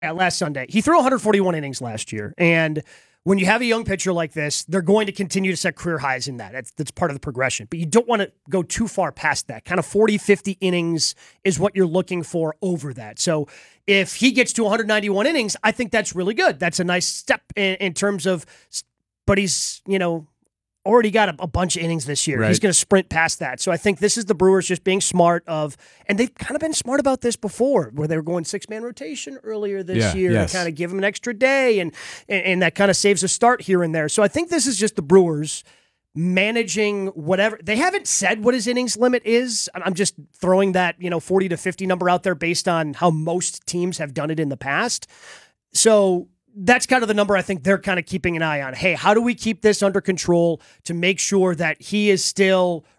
last Sunday. He threw 141 innings last year. And when you have a young pitcher like this, they're going to continue to set career highs in that. That's part of the progression. But you don't want to go too far past that. Kind of 40, 50 innings is what you're looking for over that. So if he gets to 191 innings, I think that's really good. That's a nice step in terms of, but he's, already got a bunch of innings this year. Right. He's going to sprint past that. So I think this is the Brewers just being smart and they've kind of been smart about this before, where they were going 6-man rotation earlier this year to kind of give him an extra day, and that kind of saves a start here and there. So I think this is just the Brewers managing whatever. They haven't said what his innings limit is. I'm just throwing that 40 to 50 number out there based on how most teams have done it in the past. So that's kind of the number I think they're kind of keeping an eye on. Hey, how do we keep this under control to make sure that he is still